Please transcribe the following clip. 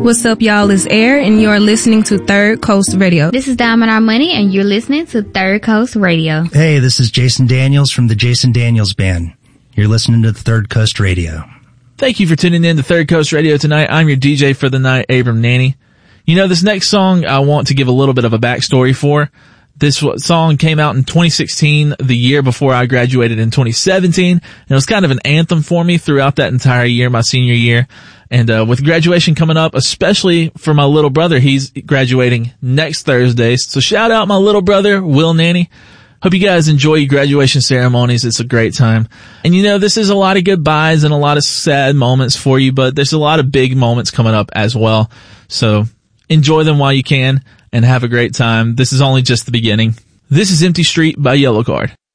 What's up, y'all? It's Air, and you're listening to Third Coast Radio. This is Diamond Our Money, and you're listening to Third Coast Radio. Hey, this is Jason Daniels from the Jason Daniels Band. You're listening to Third Coast Radio. Thank you for tuning in to Third Coast Radio tonight. I'm your DJ for the night, Abram Nanny. You know, this next song I want to give a little bit of a backstory for. This song came out in 2016, the year before I graduated in 2017. And it was kind of an anthem for me throughout that entire year, my senior year. And with graduation coming up, especially for my little brother, he's graduating next Thursday. So shout out my little brother, Will Nanny. Hope you guys enjoy your graduation ceremonies. It's a great time. And you know, this is a lot of goodbyes and a lot of sad moments for you, but there's a lot of big moments coming up as well. So enjoy them while you can and have a great time. This is only just the beginning. This is Empty Street by Yellow Card.